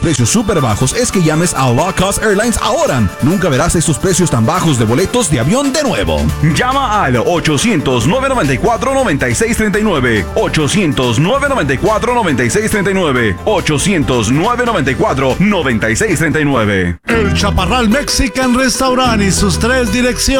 precios súper bajos es que llames a Low Cost Airlines ahora. Nunca verás estos precios tan bajos de boletos de avión de nuevo. Llama al 800-994-9639. 800-994-9639. 800-994-9639. El Chaparral Mexican Restaurant y sus 3 direcciones.